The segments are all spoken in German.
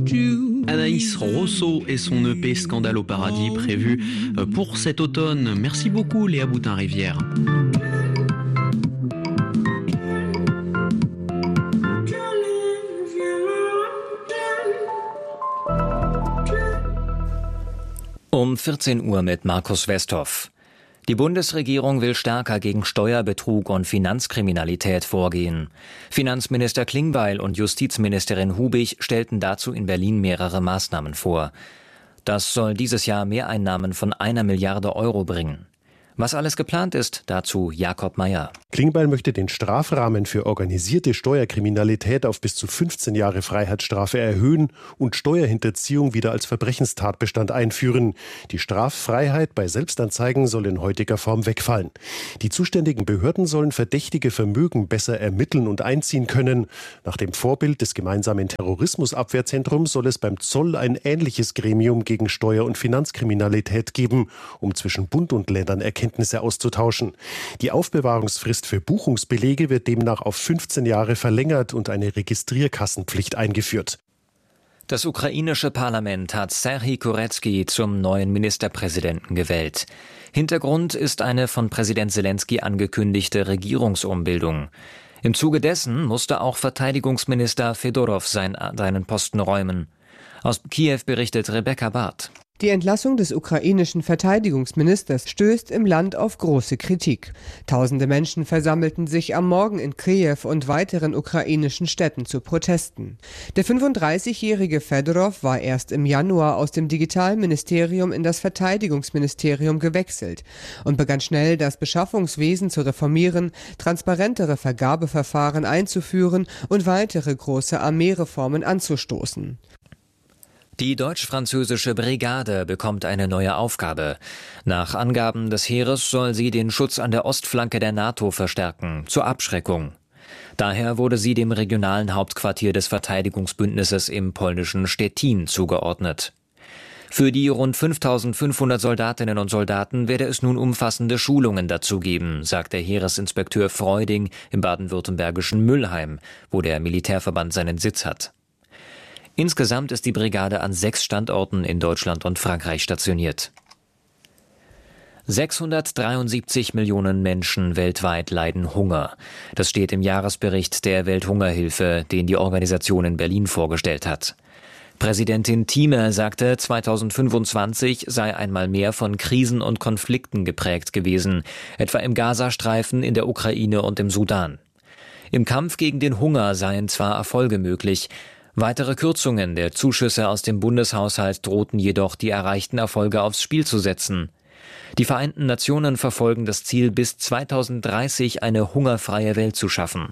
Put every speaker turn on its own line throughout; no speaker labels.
Anaïs Rosso et son EP Scandale au paradis prévu pour cet automne. Merci beaucoup Léa Boutin-Rivière.
Um 14 Uhr mit Markus Westhoff. Die Bundesregierung will stärker gegen Steuerbetrug und Finanzkriminalität vorgehen. Finanzminister Klingbeil und Justizministerin Hubig stellten dazu in Berlin mehrere Maßnahmen vor. Das soll dieses Jahr Mehreinnahmen von 1 Milliarde Euro bringen. Was alles geplant ist, dazu Jakob Mayer.
Klingbeil möchte den Strafrahmen für organisierte Steuerkriminalität auf bis zu 15 Jahre Freiheitsstrafe erhöhen und Steuerhinterziehung wieder als Verbrechenstatbestand einführen. Die Straffreiheit bei Selbstanzeigen soll in heutiger Form wegfallen. Die zuständigen Behörden sollen verdächtige Vermögen besser ermitteln und einziehen können. Nach dem Vorbild des gemeinsamen Terrorismusabwehrzentrums soll es beim Zoll ein ähnliches Gremium gegen Steuer- und Finanzkriminalität geben, um zwischen Bund und Ländern Erkenntnisse auszutauschen. Die Aufbewahrungsfrist für Buchungsbelege wird demnach auf 15 Jahre verlängert und eine Registrierkassenpflicht eingeführt.
Das ukrainische Parlament hat Serhij Kurecki zum neuen Ministerpräsidenten gewählt. Hintergrund ist eine von Präsident Selenskyj angekündigte Regierungsumbildung. Im Zuge dessen musste auch Verteidigungsminister Fedorov seinen Posten räumen. Aus Kiew berichtet Rebecca Barth.
Die Entlassung des ukrainischen Verteidigungsministers stößt im Land auf große Kritik. Tausende Menschen versammelten sich am Morgen in Kiew und weiteren ukrainischen Städten zu Protesten. Der 35-jährige Fedorov war erst im Januar aus dem Digitalministerium in das Verteidigungsministerium gewechselt und begann schnell, das Beschaffungswesen zu reformieren, transparentere Vergabeverfahren einzuführen und weitere große Armeereformen anzustoßen.
Die deutsch-französische Brigade bekommt eine neue Aufgabe. Nach Angaben des Heeres soll sie den Schutz an der Ostflanke der NATO verstärken, zur Abschreckung. Daher wurde sie dem regionalen Hauptquartier des Verteidigungsbündnisses im polnischen Stettin zugeordnet. Für die rund 5.500 Soldatinnen und Soldaten werde es nun umfassende Schulungen dazu geben, sagt der Heeresinspekteur Freuding im baden-württembergischen Mülheim, wo der Militärverband seinen Sitz hat. Insgesamt ist die Brigade an 6 Standorten in Deutschland und Frankreich stationiert. 673 Millionen Menschen weltweit leiden Hunger. Das steht im Jahresbericht der Welthungerhilfe, den die Organisation in Berlin vorgestellt hat. Präsidentin Thieme sagte, 2025 sei einmal mehr von Krisen und Konflikten geprägt gewesen, etwa im Gazastreifen, in der Ukraine und im Sudan. Im Kampf gegen den Hunger seien zwar Erfolge möglich, weitere Kürzungen der Zuschüsse aus dem Bundeshaushalt drohten jedoch, die erreichten Erfolge aufs Spiel zu setzen. Die Vereinten Nationen verfolgen das Ziel, bis 2030 eine hungerfreie Welt zu schaffen.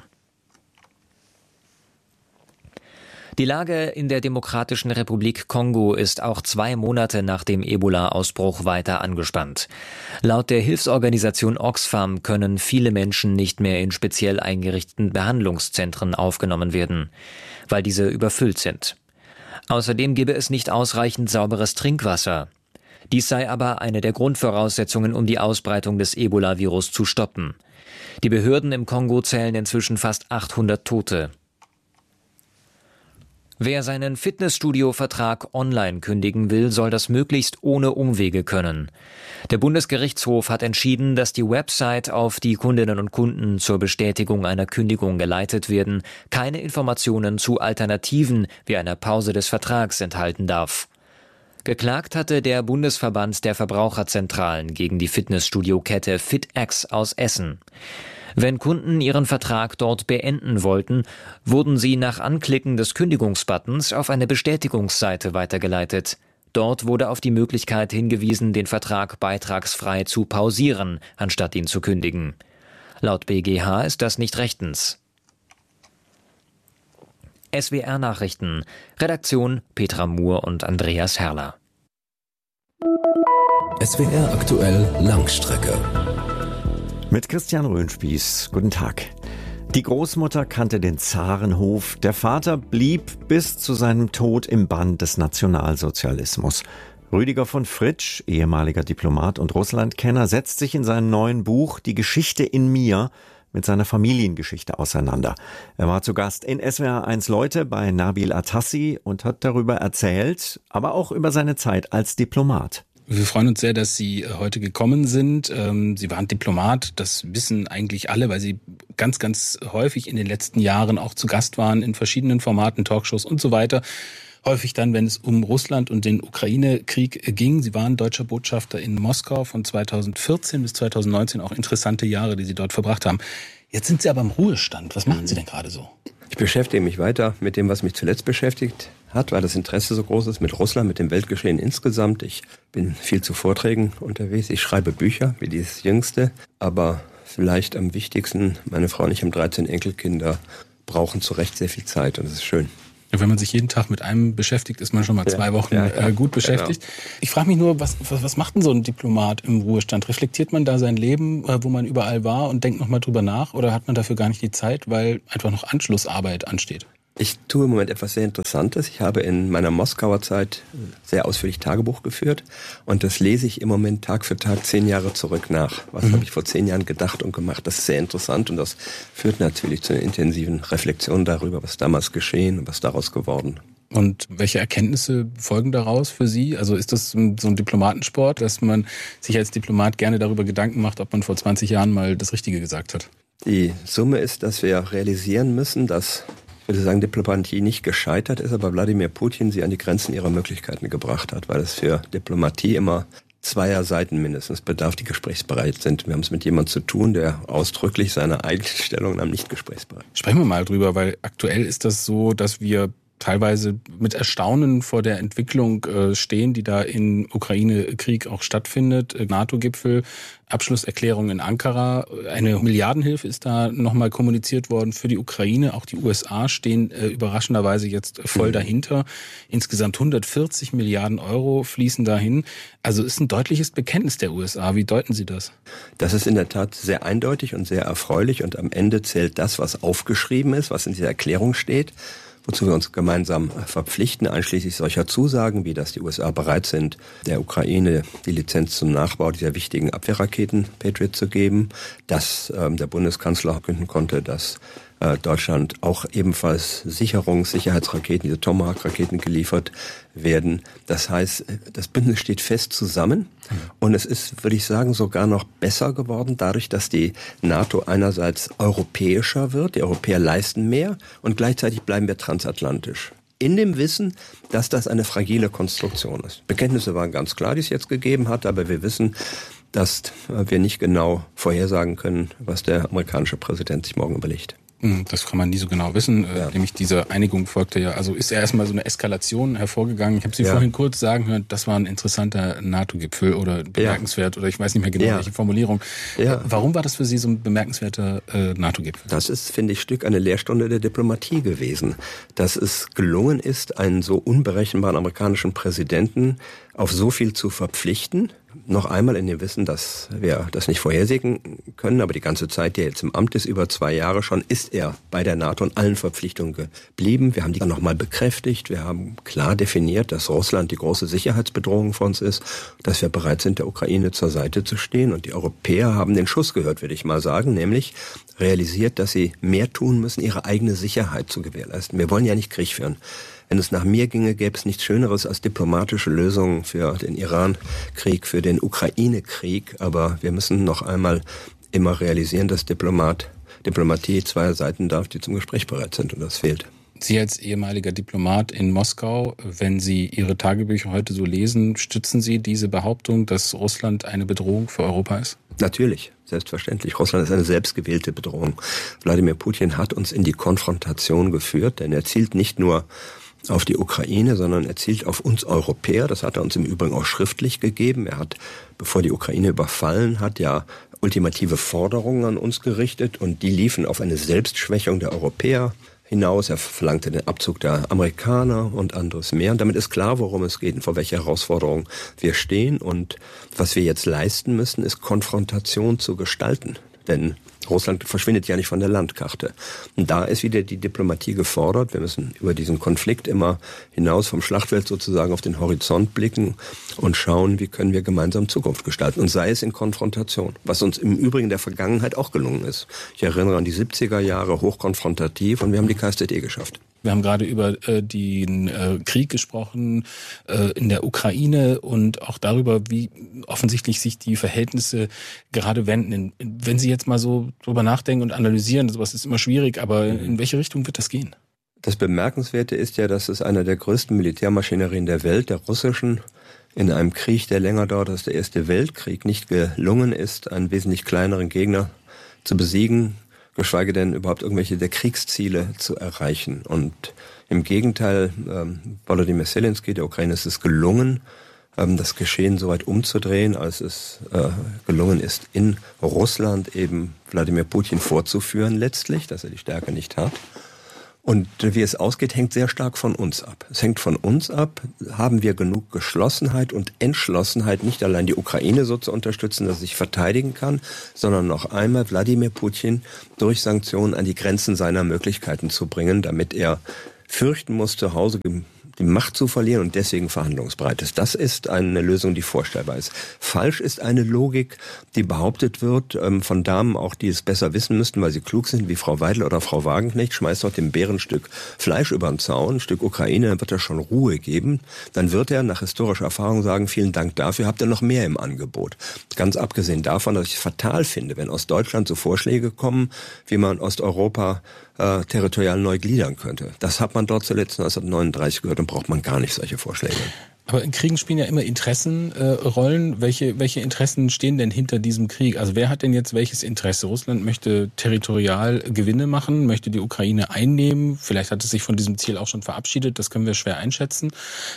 Die Lage in der Demokratischen Republik Kongo ist auch 2 Monate nach dem Ebola-Ausbruch weiter angespannt. Laut der Hilfsorganisation Oxfam können viele Menschen nicht mehr in speziell eingerichteten Behandlungszentren aufgenommen werden, weil diese überfüllt sind. Außerdem gebe es nicht ausreichend sauberes Trinkwasser. Dies sei aber eine der Grundvoraussetzungen, um die Ausbreitung des Ebola-Virus zu stoppen. Die Behörden im Kongo zählen inzwischen fast 800 Tote. Wer seinen Fitnessstudio-Vertrag online kündigen will, soll das möglichst ohne Umwege können. Der Bundesgerichtshof hat entschieden, dass die Website, auf die Kundinnen und Kunden zur Bestätigung einer Kündigung geleitet werden, keine Informationen zu Alternativen wie einer Pause des Vertrags enthalten darf. Geklagt hatte der Bundesverband der Verbraucherzentralen gegen die Fitnessstudio-Kette FitX aus Essen. Wenn Kunden ihren Vertrag dort beenden wollten, wurden sie nach Anklicken des Kündigungsbuttons auf eine Bestätigungsseite weitergeleitet. Dort wurde auf die Möglichkeit hingewiesen, den Vertrag beitragsfrei zu pausieren, anstatt ihn zu kündigen. Laut BGH ist das nicht rechtens. SWR Nachrichten. Redaktion Petra Muhr und Andreas Herrler.
SWR aktuell Langstrecke.
Mit Christian Röhnspieß. Guten Tag. Die Großmutter kannte den Zarenhof. Der Vater blieb bis zu seinem Tod im Bann des Nationalsozialismus. Rüdiger von Fritsch, ehemaliger Diplomat und Russlandkenner, setzt sich in seinem neuen Buch Die Geschichte in mir mit seiner Familiengeschichte auseinander. Er war zu Gast in SWR1 Leute bei Nabil Atassi und hat darüber erzählt, aber auch über seine Zeit als Diplomat.
Wir freuen uns sehr, dass Sie heute gekommen sind. Sie waren Diplomat, das wissen eigentlich alle, weil Sie ganz, ganz häufig in den letzten Jahren auch zu Gast waren in verschiedenen Formaten, Talkshows und so weiter. Häufig dann, wenn es um Russland und den Ukraine-Krieg ging. Sie waren deutscher Botschafter in Moskau von 2014 bis 2019, auch interessante Jahre, die Sie dort verbracht haben. Jetzt sind Sie aber im Ruhestand. Was machen Sie denn gerade so?
Ich beschäftige mich weiter mit dem, was mich zuletzt beschäftigt hat, weil das Interesse so groß ist mit Russland, mit dem Weltgeschehen insgesamt. Ich bin viel zu Vorträgen unterwegs. Ich schreibe Bücher, wie dieses jüngste. Aber vielleicht am wichtigsten, meine Frau und ich haben 13 Enkelkinder, brauchen zu Recht sehr viel Zeit und das ist schön.
Ja, wenn man sich jeden Tag mit einem beschäftigt, ist man schon mal 2 Wochen gut beschäftigt. Genau. Ich frage mich nur, was macht denn so ein Diplomat im Ruhestand? Reflektiert man da sein Leben, wo man überall war und denkt nochmal drüber nach? Oder hat man dafür gar nicht die Zeit, weil einfach noch Anschlussarbeit ansteht?
Ich tue im Moment etwas sehr Interessantes. Ich habe in meiner Moskauer Zeit sehr ausführlich Tagebuch geführt und das lese ich im Moment Tag für Tag 10 Jahre zurück nach. Was habe ich vor 10 Jahren gedacht und gemacht? Das ist sehr interessant und das führt natürlich zu einer intensiven Reflexion darüber, was damals geschehen und was daraus geworden.
Und welche Erkenntnisse folgen daraus für Sie? Also ist das so ein Diplomatensport, dass man sich als Diplomat gerne darüber Gedanken macht, ob man vor 20 Jahren mal das Richtige gesagt hat?
Die Summe ist, dass wir realisieren müssen, dass ich würde sagen, Diplomatie nicht gescheitert ist, aber Wladimir Putin sie an die Grenzen ihrer Möglichkeiten gebracht hat, weil es für Diplomatie immer 2 Seiten mindestens bedarf, die gesprächsbereit sind. Wir haben es mit jemandem zu tun, der ausdrücklich seine eigene Stellungnahme nicht gesprächsbereit ist.
Sprechen wir mal drüber, weil aktuell ist das so, dass wir teilweise mit Erstaunen vor der Entwicklung stehen, die da im Ukraine-Krieg auch stattfindet. NATO-Gipfel, Abschlusserklärung in Ankara. Eine Milliardenhilfe ist da nochmal kommuniziert worden für die Ukraine. Auch die USA stehen überraschenderweise jetzt voll dahinter. Insgesamt 140 Milliarden Euro fließen dahin. Also ist ein deutliches Bekenntnis der USA. Wie deuten Sie das?
Das ist in der Tat sehr eindeutig und sehr erfreulich. Und am Ende zählt das, was aufgeschrieben ist, was in dieser Erklärung steht, wozu wir uns gemeinsam verpflichten, einschließlich solcher Zusagen, wie dass die USA bereit sind, der Ukraine die Lizenz zum Nachbau dieser wichtigen Abwehrraketen Patriot zu geben, dass der Bundeskanzler verkünden konnte, dass Deutschland auch ebenfalls Sicherheitsraketen, diese Tomahawk-Raketen geliefert werden. Das heißt, das Bündnis steht fest zusammen und es ist, würde ich sagen, sogar noch besser geworden, dadurch, dass die NATO einerseits europäischer wird, die Europäer leisten mehr und gleichzeitig bleiben wir transatlantisch. In dem Wissen, dass das eine fragile Konstruktion ist. Bekenntnisse waren ganz klar, die es jetzt gegeben hat, aber wir wissen, dass wir nicht genau vorhersagen können, was der amerikanische Präsident sich morgen überlegt.
Das kann man nie so genau wissen. Nämlich diese Einigung folgte ja, also ist ja erstmal so eine Eskalation hervorgegangen. Ich habe Sie vorhin kurz sagen hören, das war ein interessanter NATO-Gipfel oder bemerkenswert oder ich weiß nicht mehr genau, welche Formulierung. Warum war das für Sie so ein bemerkenswerter NATO-Gipfel?
Das ist, finde ich, eine Lehrstunde der Diplomatie gewesen. Dass es gelungen ist, einen so unberechenbaren amerikanischen Präsidenten auf so viel zu verpflichten. Noch einmal in dem Wissen, dass wir das nicht vorhersehen können, aber die ganze Zeit, die er jetzt im Amt ist, über 2 Jahre schon, ist er bei der NATO und allen Verpflichtungen geblieben. Wir haben die dann nochmal bekräftigt. Wir haben klar definiert, dass Russland die große Sicherheitsbedrohung für uns ist, dass wir bereit sind, der Ukraine zur Seite zu stehen. Und die Europäer haben den Schuss gehört, würde ich mal sagen, nämlich realisiert, dass sie mehr tun müssen, ihre eigene Sicherheit zu gewährleisten. Wir wollen ja nicht Krieg führen. Wenn es nach mir ginge, gäbe es nichts Schöneres als diplomatische Lösungen für den Iran-Krieg, für den Ukraine-Krieg. Aber wir müssen noch einmal immer realisieren, dass Diplomatie 2 Seiten darf, die zum Gespräch bereit sind. Und das fehlt.
Sie als ehemaliger Diplomat in Moskau, wenn Sie Ihre Tagebücher heute so lesen, stützen Sie diese Behauptung, dass Russland eine Bedrohung für Europa ist?
Natürlich, selbstverständlich. Russland ist eine selbstgewählte Bedrohung. Wladimir Putin hat uns in die Konfrontation geführt, denn er zielt nicht nur auf die Ukraine, sondern er zielt auf uns Europäer. Das hat er uns im Übrigen auch schriftlich gegeben. Er hat, bevor die Ukraine überfallen hat, ja ultimative Forderungen an uns gerichtet und die liefen auf eine Selbstschwächung der Europäer hinaus. Er verlangte den Abzug der Amerikaner und anderes mehr. Und damit ist klar, worum es geht und vor welcher Herausforderung wir stehen. Und was wir jetzt leisten müssen, ist Konfrontation zu gestalten. Denn Russland verschwindet ja nicht von der Landkarte. Und da ist wieder die Diplomatie gefordert. Wir müssen über diesen Konflikt immer hinaus vom Schlachtfeld sozusagen auf den Horizont blicken und schauen, wie können wir gemeinsam Zukunft gestalten. Und sei es in Konfrontation, was uns im Übrigen in der Vergangenheit auch gelungen ist. Ich erinnere an die 70er Jahre, hochkonfrontativ, und wir haben die KSZE geschafft.
Wir haben gerade über den Krieg gesprochen in der Ukraine und auch darüber, wie offensichtlich sich die Verhältnisse gerade wenden. Wenn Sie jetzt mal so drüber nachdenken und analysieren, sowas ist immer schwierig, aber in welche Richtung wird das gehen?
Das Bemerkenswerte ist ja, dass es einer der größten Militärmaschinerien der Welt, der russischen, in einem Krieg, der länger dauert als der Erste Weltkrieg, nicht gelungen ist, einen wesentlich kleineren Gegner zu besiegen, geschweige denn überhaupt irgendwelche der Kriegsziele zu erreichen. Und im Gegenteil, Volodymyr Zelensky, der Ukraine, ist es gelungen, das Geschehen so weit umzudrehen, als es gelungen ist, in Russland eben Wladimir Putin vorzuführen letztlich, dass er die Stärke nicht hat. Und wie es ausgeht, hängt sehr stark von uns ab. Es hängt von uns ab, haben wir genug Geschlossenheit und Entschlossenheit, nicht allein die Ukraine so zu unterstützen, dass sie sich verteidigen kann, sondern noch einmal Wladimir Putin durch Sanktionen an die Grenzen seiner Möglichkeiten zu bringen, damit er fürchten muss, zu Hause die Macht zu verlieren und deswegen verhandlungsbereit ist. Das ist eine Lösung, die vorstellbar ist. Falsch ist eine Logik, die behauptet wird von Damen, auch die es besser wissen müssten, weil sie klug sind, wie Frau Weidel oder Frau Wagenknecht, schmeißt doch dem Bären ein Stück Fleisch über den Zaun, ein Stück Ukraine, dann wird er schon Ruhe geben. Dann wird er nach historischer Erfahrung sagen, vielen Dank dafür, habt ihr noch mehr im Angebot. Ganz abgesehen davon, dass ich es fatal finde, wenn aus Deutschland so Vorschläge kommen, wie man Osteuropa territorial neu gliedern könnte. Das hat man dort zuletzt 1939 gehört und braucht man gar nicht solche Vorschläge.
Aber in Kriegen spielen ja immer Interessenrollen. Welche Interessen stehen denn hinter diesem Krieg? Also wer hat denn jetzt welches Interesse? Russland möchte territorial Gewinne machen, möchte die Ukraine einnehmen. Vielleicht hat es sich von diesem Ziel auch schon verabschiedet. Das können wir schwer einschätzen.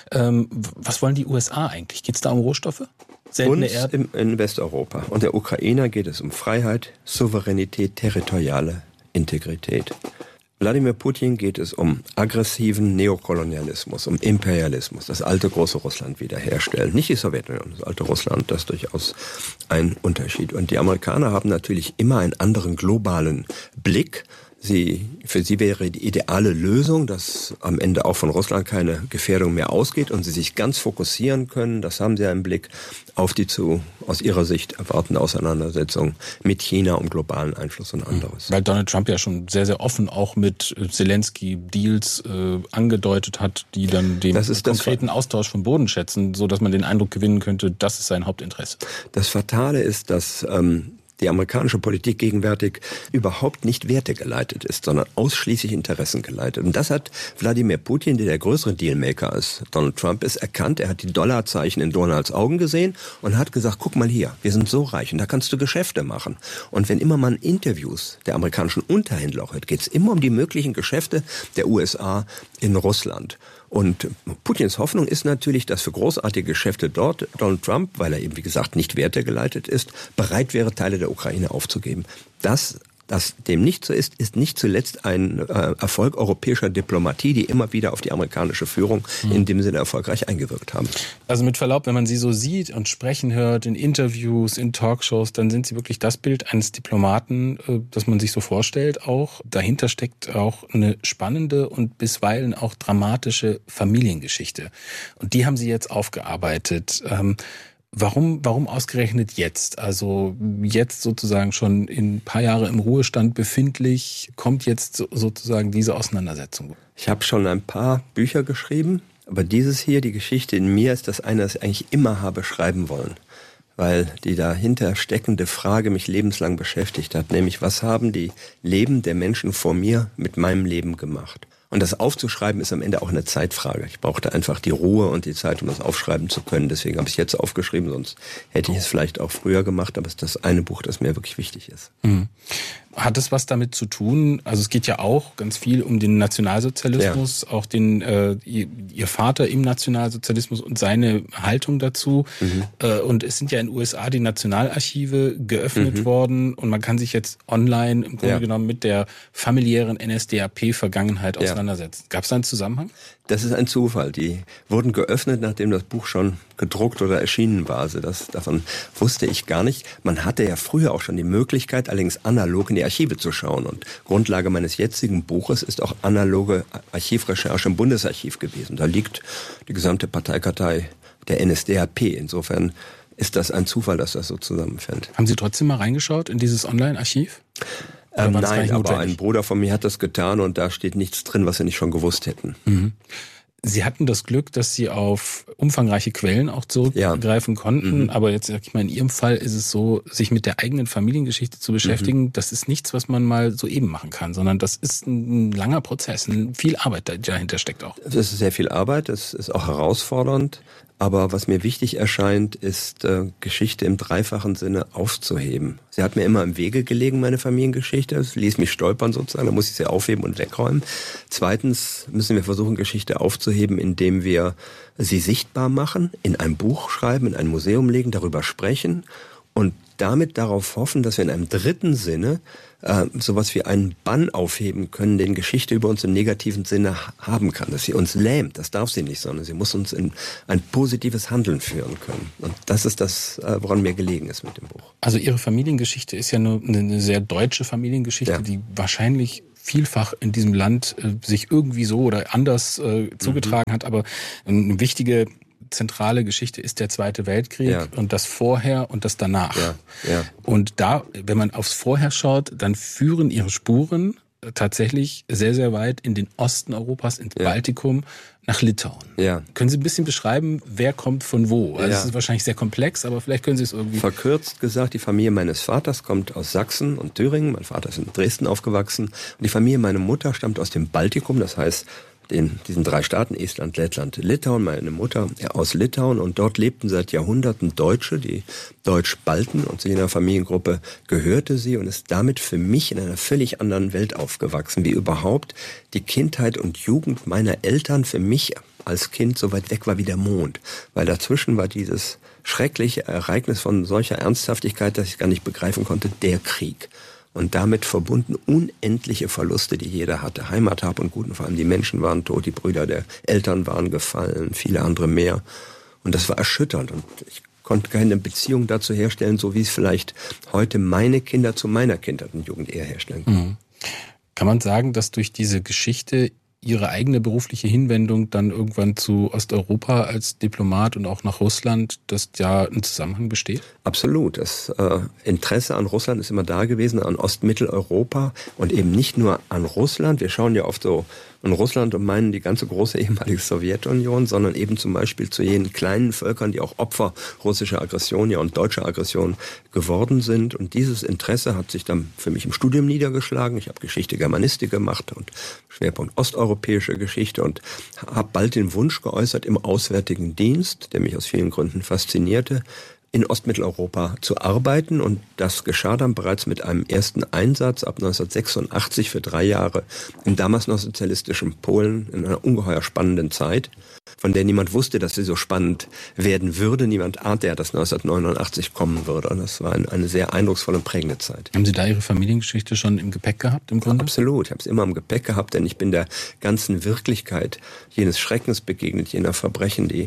Was wollen die USA eigentlich? Geht es da um Rohstoffe? Seltene Erden?
In Westeuropa und der Ukraine geht es um Freiheit, Souveränität, territoriale Integrität. Wladimir Putin geht es um aggressiven Neokolonialismus, um Imperialismus, das alte große Russland wiederherstellen. Nicht die Sowjetunion, das alte Russland, das ist durchaus ein Unterschied. Und die Amerikaner haben natürlich immer einen anderen globalen Blick. Für sie wäre die ideale Lösung, dass am Ende auch von Russland keine Gefährdung mehr ausgeht und sie sich ganz fokussieren können, das haben sie ja im Blick, auf die aus ihrer Sicht erwartende Auseinandersetzung mit China um globalen Einfluss und anderes.
Weil Donald Trump ja schon sehr, sehr offen auch mit Zelensky Deals angedeutet hat, die dann den konkreten Austausch vom Boden schätzen, so dass man den Eindruck gewinnen könnte, das ist sein Hauptinteresse.
Das Fatale ist, dass die amerikanische Politik gegenwärtig überhaupt nicht wertegeleitet ist, sondern ausschließlich interessengeleitet. Und das hat Wladimir Putin, der größere Dealmaker als Donald Trump ist, erkannt. Er hat die Dollarzeichen in Donalds Augen gesehen und hat gesagt, guck mal hier, wir sind so reich und da kannst du Geschäfte machen. Und wenn immer man Interviews der amerikanischen Unterhändler hört, geht es immer um die möglichen Geschäfte der USA in Russland. Und Putins Hoffnung ist natürlich, dass für großartige Geschäfte dort Donald Trump, weil er eben, wie gesagt, nicht wertegeleitet ist, bereit wäre, Teile der Ukraine aufzugeben. Dass dem nicht so ist nicht zuletzt ein Erfolg europäischer Diplomatie, die immer wieder auf die amerikanische Führung in dem Sinne erfolgreich eingewirkt haben.
Also mit Verlaub, wenn man sie so sieht und sprechen hört in Interviews, in Talkshows, dann sind sie wirklich das Bild eines Diplomaten, das man sich so vorstellt auch. Dahinter steckt auch eine spannende und bisweilen auch dramatische Familiengeschichte. Und die haben sie jetzt aufgearbeitet. Warum ausgerechnet jetzt? Also jetzt sozusagen schon ein paar Jahre im Ruhestand befindlich, kommt jetzt sozusagen diese Auseinandersetzung?
Ich habe schon ein paar Bücher geschrieben, aber dieses hier, die Geschichte in mir, ist das eine, das ich eigentlich immer habe schreiben wollen. Weil die dahinter steckende Frage mich lebenslang beschäftigt hat, nämlich was haben die Leben der Menschen vor mir mit meinem Leben gemacht? Und das aufzuschreiben ist am Ende auch eine Zeitfrage. Ich brauchte einfach die Ruhe und die Zeit, um das aufschreiben zu können. Deswegen habe ich es jetzt aufgeschrieben, sonst hätte ich es vielleicht auch früher gemacht. Aber es ist das eine Buch, das mir wirklich wichtig ist.
Mhm. Hat es was damit zu tun? Also es geht ja auch ganz viel um den Nationalsozialismus, auch ihr Vater im Nationalsozialismus und seine Haltung dazu. Und es sind ja in den USA die Nationalarchive geöffnet worden und man kann sich jetzt online im Grunde genommen mit der familiären NSDAP-Vergangenheit auseinandersetzen. Gab es da einen Zusammenhang?
Das ist ein Zufall. Die wurden geöffnet, nachdem das Buch schon gedruckt oder erschienen war. Also davon wusste ich gar nicht. Man hatte ja früher auch schon die Möglichkeit, allerdings analog in die Archive zu schauen. Und Grundlage meines jetzigen Buches ist auch analoge Archivrecherche im Bundesarchiv gewesen. Da liegt die gesamte Parteikartei der NSDAP. Insofern ist das ein Zufall, dass das so zusammenfällt.
Haben Sie trotzdem mal reingeschaut in dieses Online-Archiv?
Nein, aber ein Bruder von mir hat das getan und da steht nichts drin, was wir nicht schon gewusst hätten.
Mhm. Sie hatten das Glück, dass Sie auf umfangreiche Quellen auch zurückgreifen konnten. Aber jetzt sag ich mal, in Ihrem Fall ist es so, sich mit der eigenen Familiengeschichte zu beschäftigen, das ist nichts, was man mal so eben machen kann, sondern das ist ein langer Prozess, viel Arbeit dahinter steckt auch.
Es ist sehr viel Arbeit, es ist auch herausfordernd. Aber was mir wichtig erscheint, ist, Geschichte im dreifachen Sinne aufzuheben. Sie hat mir immer im Wege gelegen, meine Familiengeschichte. Es ließ mich stolpern sozusagen, da muss ich sie aufheben und wegräumen. Zweitens müssen wir versuchen, Geschichte aufzuheben, indem wir sie sichtbar machen, in ein Buch schreiben, in ein Museum legen, darüber sprechen und damit darauf hoffen, dass wir in einem dritten Sinne sowas wie einen Bann aufheben können, den Geschichte über uns im negativen Sinne haben kann. Dass sie uns lähmt, das darf sie nicht, sondern sie muss uns in ein positives Handeln führen können. Und das ist das, woran mir gelegen ist mit dem Buch.
Also Ihre Familiengeschichte ist ja nur eine sehr deutsche Familiengeschichte, die wahrscheinlich vielfach in diesem Land sich irgendwie so oder anders zugetragen hat. Aber eine wichtige zentrale Geschichte ist der Zweite Weltkrieg und das Vorher und das Danach. Ja. Und da, wenn man aufs Vorher schaut, dann führen ihre Spuren tatsächlich sehr, sehr weit in den Osten Europas, ins Baltikum, nach Litauen. Ja. Können Sie ein bisschen beschreiben, wer kommt von wo? Also es ist wahrscheinlich sehr komplex, aber vielleicht können Sie es irgendwie...
Verkürzt gesagt, die Familie meines Vaters kommt aus Sachsen und Thüringen. Mein Vater ist in Dresden aufgewachsen. Und die Familie meiner Mutter stammt aus dem Baltikum, das heißt diesen 3 Staaten, Estland, Lettland, Litauen, meine Mutter aus Litauen, und dort lebten seit Jahrhunderten Deutsche, die Deutsch-Balten, und zu jener Familiengruppe gehörte sie und ist damit für mich in einer völlig anderen Welt aufgewachsen, wie überhaupt die Kindheit und Jugend meiner Eltern für mich als Kind so weit weg war wie der Mond, weil dazwischen war dieses schreckliche Ereignis von solcher Ernsthaftigkeit, dass ich gar nicht begreifen konnte, der Krieg. Und damit verbunden unendliche Verluste, die jeder hatte. Heimat, Hab und Gut, und vor allem die Menschen waren tot, die Brüder der Eltern waren gefallen, viele andere mehr. Und das war erschütternd. Und ich konnte keine Beziehung dazu herstellen, so wie es vielleicht heute meine Kinder zu meiner Kindheit und Jugend eher herstellen können.
Mhm. Kann man sagen, dass durch diese Geschichte Ihre eigene berufliche Hinwendung dann irgendwann zu Osteuropa als Diplomat und auch nach Russland, dass da ein Zusammenhang besteht?
Absolut. Das Interesse an Russland ist immer da gewesen, an Ostmitteleuropa und eben nicht nur an Russland. Wir schauen ja oft so an Russland und meinen die ganze große ehemalige Sowjetunion, sondern eben zum Beispiel zu jenen kleinen Völkern, die auch Opfer russischer Aggression und deutscher Aggression geworden sind. Und dieses Interesse hat sich dann für mich im Studium niedergeschlagen. Ich habe Geschichte Germanistik gemacht und Schwerpunkt osteuropäische Geschichte und habe bald den Wunsch geäußert, im Auswärtigen Dienst, der mich aus vielen Gründen faszinierte, in Ostmitteleuropa zu arbeiten, und das geschah dann bereits mit einem ersten Einsatz ab 1986 für 3 Jahre im damals noch sozialistischen Polen in einer ungeheuer spannenden Zeit, von der niemand wusste, dass sie so spannend werden würde. Niemand ahnte, dass 1989 kommen würde. Und das war eine sehr eindrucksvolle und prägende Zeit.
Haben Sie da Ihre Familiengeschichte schon im Gepäck gehabt im Grunde?
Absolut, ich habe es immer im Gepäck gehabt, denn ich bin der ganzen Wirklichkeit jenes Schreckens begegnet, jener Verbrechen, die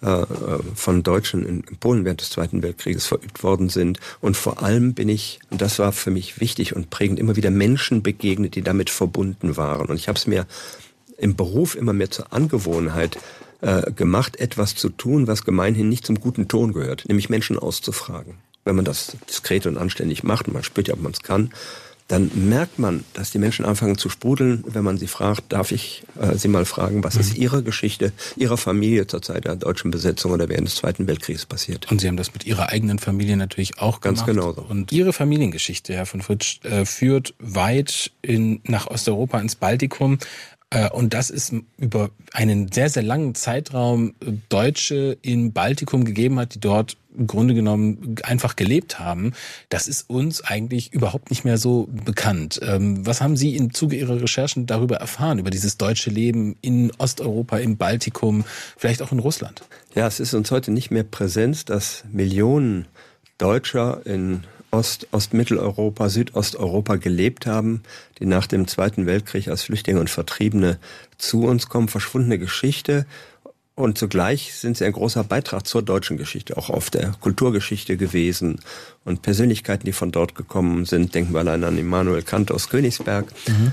von Deutschen in Polen während des Zweiten Weltkrieges verübt worden sind. Und vor allem bin ich, und das war für mich wichtig und prägend, immer wieder Menschen begegnet, die damit verbunden waren. Und ich habe es mir im Beruf immer mehr zur Angewohnheit gemacht, etwas zu tun, was gemeinhin nicht zum guten Ton gehört, nämlich Menschen auszufragen. Wenn man das diskret und anständig macht, und man spürt ja, ob man es kann, dann merkt man, dass die Menschen anfangen zu sprudeln, wenn man sie fragt, darf ich Sie mal fragen, was ist Ihre Geschichte, Ihrer Familie zur Zeit der deutschen Besetzung oder während des Zweiten Weltkriegs passiert?
Und Sie haben das mit Ihrer eigenen Familie natürlich auch gemacht.
Ganz genau so.
Und Ihre Familiengeschichte, Herr von Fritsch, führt weit nach Osteuropa, ins Baltikum. Und das ist über einen sehr, sehr langen Zeitraum Deutsche im Baltikum gegeben hat, die dort im Grunde genommen einfach gelebt haben. Das ist uns eigentlich überhaupt nicht mehr so bekannt. Was haben Sie im Zuge Ihrer Recherchen darüber erfahren, über dieses deutsche Leben in Osteuropa, im Baltikum, vielleicht auch in Russland?
Ja, es ist uns heute nicht mehr Präsenz, dass Millionen Deutscher in Ostmitteleuropa, Südosteuropa gelebt haben, die nach dem Zweiten Weltkrieg als Flüchtlinge und Vertriebene zu uns kommen. Verschwundene Geschichte. Und zugleich sind sie ein großer Beitrag zur deutschen Geschichte, auch auf der Kulturgeschichte gewesen. Und Persönlichkeiten, die von dort gekommen sind, denken wir allein an Immanuel Kant aus Königsberg.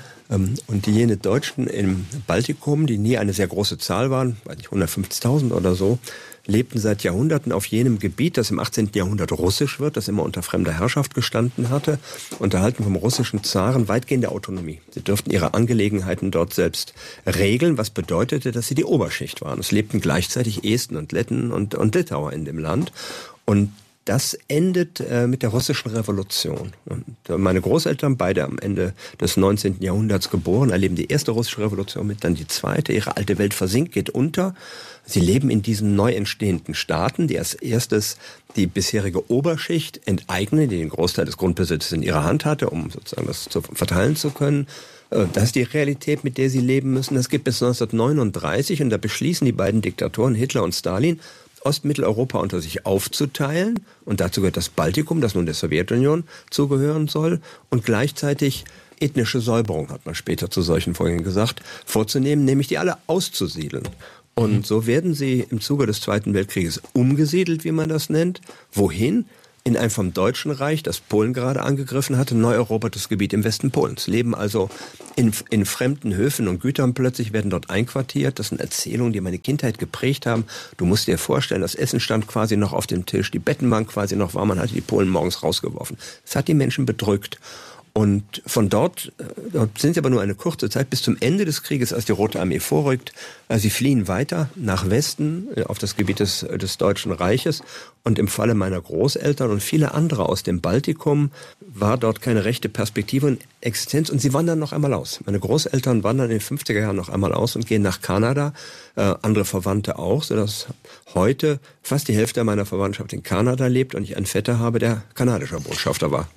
Und jene Deutschen im Baltikum, die nie eine sehr große Zahl waren, weiß nicht, 150.000 oder so, lebten seit Jahrhunderten auf jenem Gebiet, das im 18. Jahrhundert russisch wird, das immer unter fremder Herrschaft gestanden hatte, und erhalten vom russischen Zaren weitgehende Autonomie. Sie durften ihre Angelegenheiten dort selbst regeln, was bedeutete, dass sie die Oberschicht waren. Es lebten gleichzeitig Esten und Letten und Litauer in dem Land. Und das endet mit der russischen Revolution. Und meine Großeltern, beide am Ende des 19. Jahrhunderts geboren, erleben die erste russische Revolution mit, dann die zweite. Ihre alte Welt versinkt, geht unter. Sie leben in diesen neu entstehenden Staaten, die als erstes die bisherige Oberschicht enteignen, die den Großteil des Grundbesitzes in ihrer Hand hatte, um sozusagen das verteilen zu können. Das ist die Realität, mit der sie leben müssen. Das gibt bis 1939 und da beschließen die beiden Diktatoren, Hitler und Stalin, Ostmitteleuropa unter sich aufzuteilen, und dazu gehört das Baltikum, das nun der Sowjetunion zugehören soll, und gleichzeitig ethnische Säuberung, hat man später zu solchen Vorgängen gesagt, vorzunehmen, nämlich die alle auszusiedeln. Und so werden sie im Zuge des Zweiten Weltkrieges umgesiedelt, wie man das nennt. Wohin? In ein vom Deutschen Reich, das Polen gerade angegriffen hatte, neu erobertes Gebiet im Westen Polens. Leben also in fremden Höfen und Gütern, plötzlich werden dort einquartiert. Das sind Erzählungen, die meine Kindheit geprägt haben. Du musst dir vorstellen, das Essen stand quasi noch auf dem Tisch, die Betten waren quasi noch warm, man hatte die Polen morgens rausgeworfen. Das hat die Menschen bedrückt. Und von dort sind sie aber nur eine kurze Zeit, bis zum Ende des Krieges, als die Rote Armee vorrückt. Sie fliehen weiter nach Westen, auf das Gebiet des Deutschen Reiches. Und im Falle meiner Großeltern und viele andere aus dem Baltikum war dort keine rechte Perspektive und Existenz. Und sie wandern noch einmal aus. Meine Großeltern wandern in den 50er Jahren noch einmal aus und gehen nach Kanada. Andere Verwandte auch, sodass heute fast die Hälfte meiner Verwandtschaft in Kanada lebt und ich einen Vetter habe, der kanadischer Botschafter war.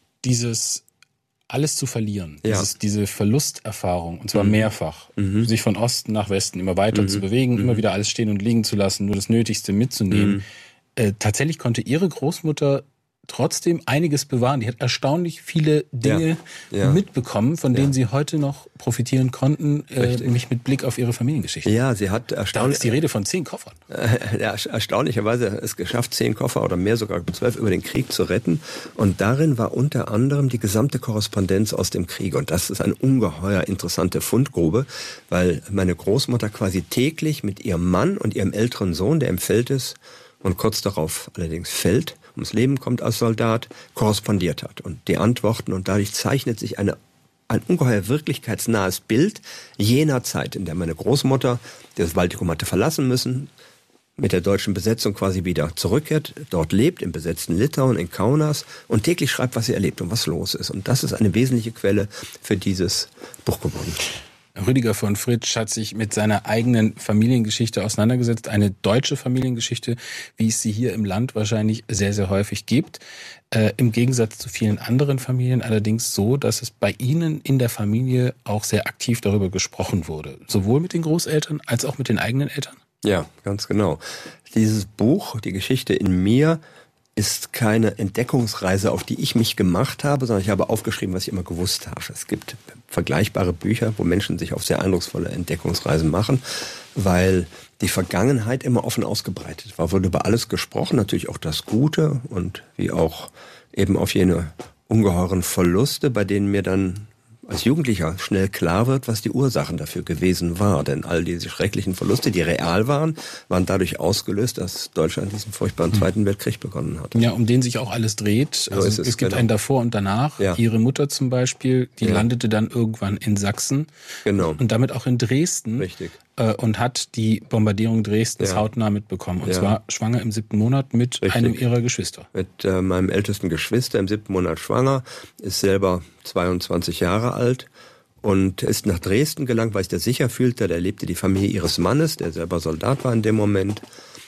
Dieses alles zu verlieren, diese Verlusterfahrung, und zwar mehrfach, sich von Osten nach Westen immer weiter zu bewegen, immer wieder alles stehen und liegen zu lassen, nur das Nötigste mitzunehmen. Tatsächlich konnte ihre Großmutter trotzdem einiges bewahren. Die hat erstaunlich viele Dinge mitbekommen, von denen sie heute noch profitieren konnten, nämlich mit Blick auf ihre Familiengeschichte.
Ja, sie hat erstaunlich.
Da ist die Rede von 10 Koffern.
Erstaunlicherweise es geschafft, 10 Koffer oder mehr, sogar 12 über den Krieg zu retten. Und darin war unter anderem die gesamte Korrespondenz aus dem Krieg. Und das ist eine ungeheuer interessante Fundgrube, weil meine Großmutter quasi täglich mit ihrem Mann und ihrem älteren Sohn, der im Feld ist und kurz darauf allerdings fällt, ums Leben kommt als Soldat, korrespondiert hat. Und die Antworten, und dadurch zeichnet sich ein ungeheuer wirklichkeitsnahes Bild jener Zeit, in der meine Großmutter, die das Baltikum hatte verlassen müssen, mit der deutschen Besetzung quasi wieder zurückkehrt, dort lebt, im besetzten Litauen, in Kaunas, und täglich schreibt, was sie erlebt und was los ist. Und das ist eine wesentliche Quelle für dieses Buch geworden.
Rüdiger von Fritsch hat sich mit seiner eigenen Familiengeschichte auseinandergesetzt. Eine deutsche Familiengeschichte, wie es sie hier im Land wahrscheinlich sehr, sehr häufig gibt. Im Gegensatz zu vielen anderen Familien allerdings so, dass es bei Ihnen in der Familie auch sehr aktiv darüber gesprochen wurde. Sowohl mit den Großeltern als auch mit den eigenen Eltern?
Ja, ganz genau. Dieses Buch, die Geschichte in mir, ist keine Entdeckungsreise, auf die ich mich gemacht habe, sondern ich habe aufgeschrieben, was ich immer gewusst habe. Es gibt vergleichbare Bücher, wo Menschen sich auf sehr eindrucksvolle Entdeckungsreisen machen, weil die Vergangenheit immer offen ausgebreitet war. Wurde über alles gesprochen, natürlich auch das Gute und wie auch eben auf jene ungeheuren Verluste, bei denen mir dann als Jugendlicher schnell klar wird, was die Ursachen dafür gewesen war. Denn all diese schrecklichen Verluste, die real waren, waren dadurch ausgelöst, dass Deutschland diesen furchtbaren Zweiten Weltkrieg begonnen hat.
Ja, um den sich auch alles dreht. Also so es gibt einen davor und danach. Ja. Ihre Mutter zum Beispiel, die landete dann irgendwann in Sachsen.
Genau.
Und damit auch in Dresden.
Richtig.
Und hat die Bombardierung Dresdens hautnah mitbekommen. Und zwar schwanger im 7. Monat mit einem ihrer Geschwister.
Mit meinem ältesten Geschwister im 7. Monat schwanger, ist selber 22 Jahre alt und ist nach Dresden gelangt, weil sich der sicher fühlte. Da lebte die Familie ihres Mannes, der selber Soldat war in dem Moment.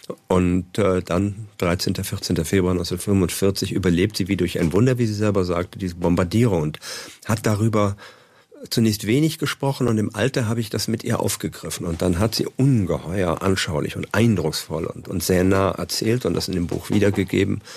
Und dann 13. 14. Februar 1945 überlebt sie wie durch ein Wunder, wie sie selber sagte, diese Bombardierung und hat darüber zunächst wenig gesprochen und im Alter habe ich das mit ihr aufgegriffen und dann hat sie ungeheuer anschaulich und eindrucksvoll und sehr nah erzählt und das in dem Buch wiedergegeben,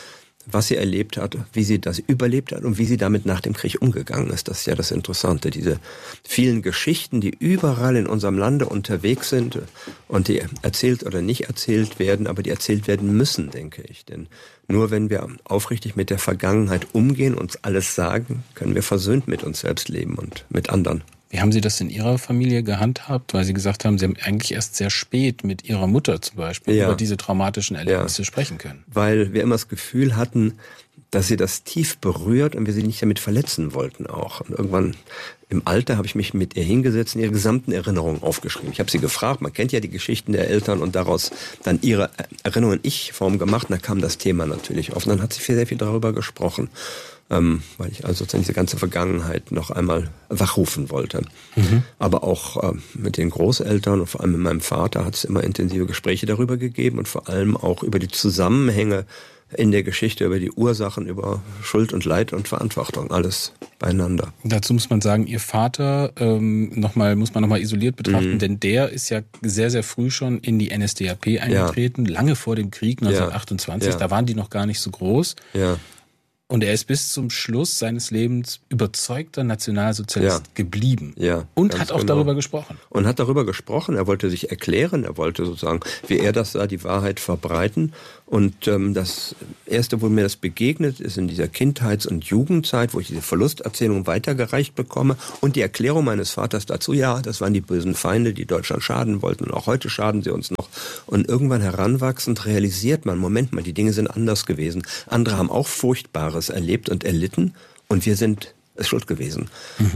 was sie erlebt hat, wie sie das überlebt hat und wie sie damit nach dem Krieg umgegangen ist. Das ist ja das Interessante. Diese vielen Geschichten, die überall in unserem Lande unterwegs sind und die erzählt oder nicht erzählt werden, aber die erzählt werden müssen, denke ich. Denn nur wenn wir aufrichtig mit der Vergangenheit umgehen, uns alles sagen, können wir versöhnt mit uns selbst leben und mit anderen.
Wie haben Sie das in Ihrer Familie gehandhabt? Weil Sie gesagt haben, Sie haben eigentlich erst sehr spät mit Ihrer Mutter zum Beispiel über diese traumatischen Erlebnisse sprechen können.
Weil wir immer das Gefühl hatten, dass sie das tief berührt und wir sie nicht damit verletzen wollten auch. Und irgendwann im Alter habe ich mich mit ihr hingesetzt und ihre gesamten Erinnerungen aufgeschrieben. Ich habe sie gefragt, man kennt ja die Geschichten der Eltern und daraus dann ihre Erinnerungen in Ich-Form gemacht. Und da kam das Thema natürlich auf. Und dann hat sie sehr viel darüber gesprochen. Weil ich also sozusagen diese ganze Vergangenheit noch einmal wachrufen wollte. Aber auch mit den Großeltern und vor allem mit meinem Vater hat es immer intensive Gespräche darüber gegeben und vor allem auch über die Zusammenhänge in der Geschichte, über die Ursachen, über Schuld und Leid und Verantwortung, alles beieinander.
Dazu muss man sagen, Ihr Vater muss man nochmal isoliert betrachten, denn der ist ja sehr, sehr früh schon in die NSDAP eingetreten, lange vor dem Krieg 1928, da waren die noch gar nicht so groß.
Ja.
Und er ist bis zum Schluss seines Lebens überzeugter Nationalsozialist geblieben.
Ja,
und hat auch darüber gesprochen.
Und hat darüber gesprochen. Er wollte sich erklären. Er wollte sozusagen, wie er das sah, die Wahrheit verbreiten. Und das Erste, wo mir das begegnet, ist in dieser Kindheits- und Jugendzeit, wo ich diese Verlusterzählung weitergereicht bekomme. Und die Erklärung meines Vaters dazu, ja, das waren die bösen Feinde, die Deutschland schaden wollten. Und auch heute schaden sie uns noch. Und irgendwann heranwachsend realisiert man, Moment mal, die Dinge sind anders gewesen. Andere haben auch Furchtbares erlebt und erlitten und wir sind es schuld gewesen.